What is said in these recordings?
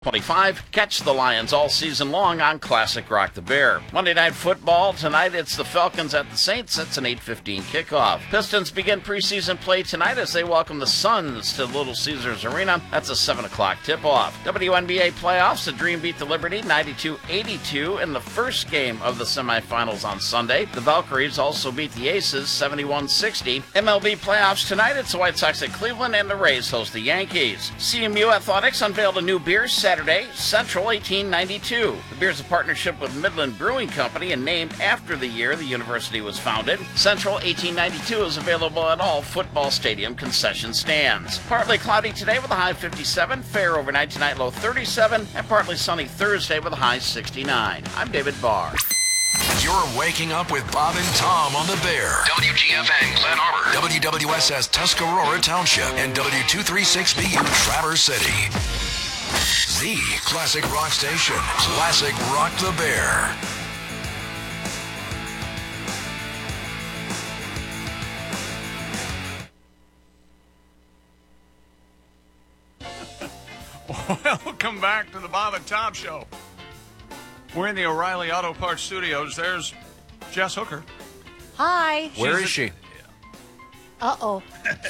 25. Catch the Lions all season long on Classic Rock the Bear. Monday Night Football. Tonight it's the Falcons at the Saints. That's an 8:15 kickoff. Pistons begin preseason play tonight as they welcome the Suns to Little Caesars Arena. That's a 7 o'clock tip-off. WNBA playoffs. The Dream beat the Liberty 92-82 in the first game of the semifinals on Sunday. The Valkyries also beat the Aces 71-60. MLB playoffs tonight. It's the White Sox at Cleveland and the Rays host the Yankees. CMU Athletics unveiled a new beer Saturday, Central 1892. The beer is a partnership with Midland Brewing Company and named after the year the university was founded. Central 1892 is available at all football stadium concession stands. Partly cloudy today with a high 57, fair overnight tonight low 37, and partly sunny Thursday with a high 69. I'm David Barr. You're waking up with Bob and Tom on the Bear. WGFN Glen Arbor, WWSS Tuscarora Township, and W236BU Traverse City. The Classic Rock Station. Classic Rock the Bear. Welcome back to the Bob and Tom Show. We're in the O'Reilly Auto Parts Studios. There's Jess Hooker. Hi. Where is she? Uh-oh.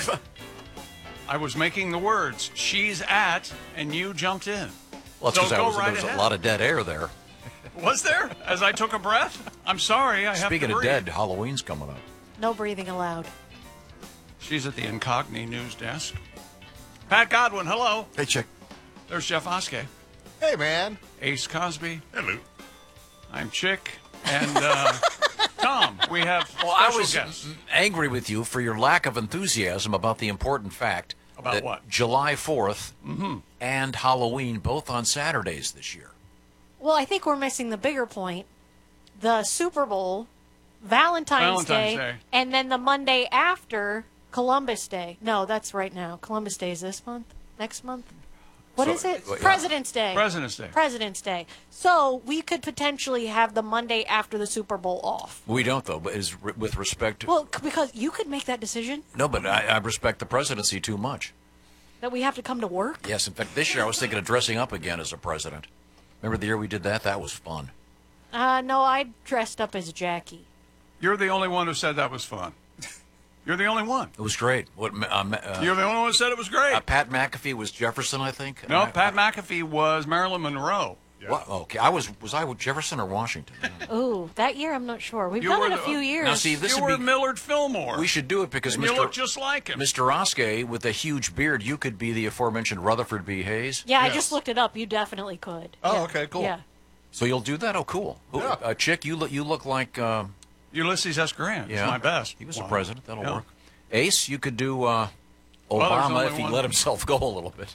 I was making the words. She's at, and you jumped in. Well, that's So because go right there was ahead. a lot of dead air there. Was there? As I took a breath? I'm sorry, I have Speaking to of breathe. dead, Halloween's coming up. No breathing allowed. She's at the Incogni News Desk. Pat Godwin, hello. Hey, Chick. There's Jeff Oskey. Hey, man. Ace Cosby. Hello. I'm Chick. And Tom, we have Well, I special was guests. angry with you for your lack of enthusiasm about the important fact About that what? July 4th and Halloween both on Saturdays this year. Well, I think we're missing the bigger point. The Super Bowl, Valentine's Day, and then the Monday after, Columbus Day. No, that's right now. Columbus Day is this month? Next month? What is it? yeah. President's Day. President's Day. President's Day. So we could potentially have the Monday after the Super Bowl off. We don't, though, but with respect to... Well, because you could make that decision No, but I respect the presidency too much. that we have to come to work. Yes, in fact, this year I was thinking of dressing up again as a president. Remember the year we did that? That was fun. No, I dressed up as Jackie. You're the only one who said that was fun. You're the only one. It was great. You're the only one who said it was great. Pat McAfee was Jefferson, I think. No, Pat McAfee was Marilyn Monroe. What? Okay, was I with Jefferson or Washington? Ooh, that year I'm not sure. We've You done were it a the- few years. Now, see, this You would were be... Millard Fillmore. We should do it because and you look just like him. Mr. Oskey, with a huge beard, you could be the aforementioned Rutherford B. Hayes. Yeah, Yes. I just looked it up. You definitely could. Oh, Yeah. okay, cool. Yeah. So you'll do that? Oh, cool. Yeah. Chick, you look like... Ulysses S. Grant is my best. He was a Wow. president. That'll Yeah. work. Ace, you could do there's Obama only if he one. let himself go a little bit.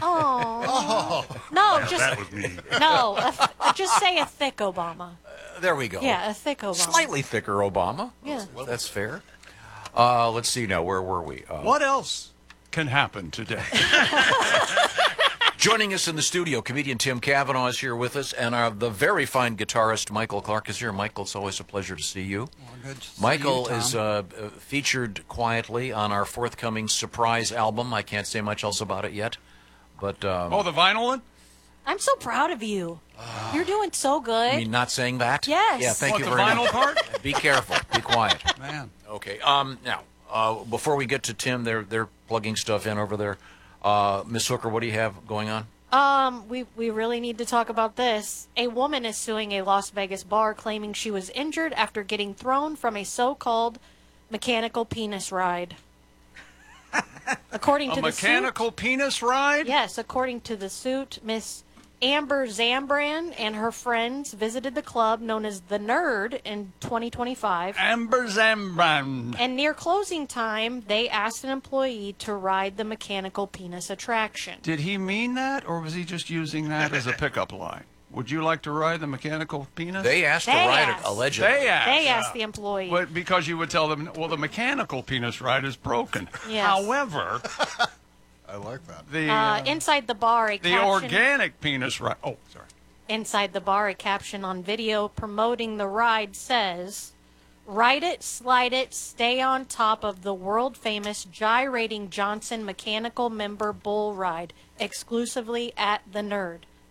Oh. No, just That was me. no. Just say a thick Obama. There we go. Yeah, a thick Obama. Slightly thicker Obama. Yeah. Well, that's fair. Let's see now. Where were we? What else can happen today? Joining us in the studio, comedian Tim Cavanaugh is here with us, and the very fine guitarist Michael Clark is here. Michael, it's always a pleasure to see you. Good to see Michael you, is Tom. featured quietly on our forthcoming surprise album. I can't say much else about it yet, but Oh, the vinyl one? I'm so proud of you. You're doing so good. I mean, not saying that. Yes. Yeah, thank What, you the very vinyl much. part? Be careful. Be quiet. Man. Okay. Now, before we get to Tim, they're plugging stuff in over there. Miss Hooker, what do you have going on? We really need to talk about this. A woman is suing a Las Vegas bar claiming she was injured after getting thrown from a so-called mechanical penis ride. According A to the mechanical suit, penis ride? yes, according to the suit, Miss Amber Zambran and her friends visited the club known as The Nerd in 2025. Amber Zambran. And near closing time, they asked an employee to ride the mechanical penis attraction. Did he mean that, or was he just using that as a pickup line? Would you like to ride the mechanical penis? They asked to They ride asked. it, allegedly. They asked. They asked the employee. But because you would tell them, well, the mechanical penis ride is broken. Yes. However, I like that. the Inside the bar, a the caption. organic penis ride. Oh, sorry. Inside the bar, a caption on video promoting the ride says, "Ride it, slide it, stay on top of the world-famous gyrating Johnson mechanical member bull ride, exclusively at The Nerd."